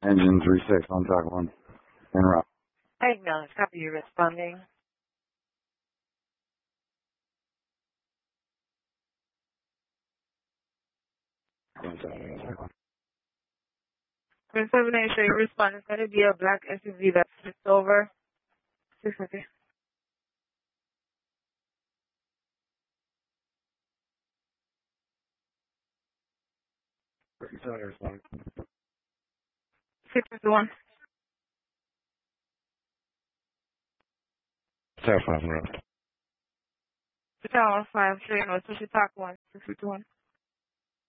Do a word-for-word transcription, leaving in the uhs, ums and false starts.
Engine three six on track one. En route. I acknowledge. Copy you responding. For seven eight, show your response. It's going to be a black S U V that's flipped over. six fifty. six fifty-one. Tower five en route. Tower five, train was Sushi Park one. six fifty-one.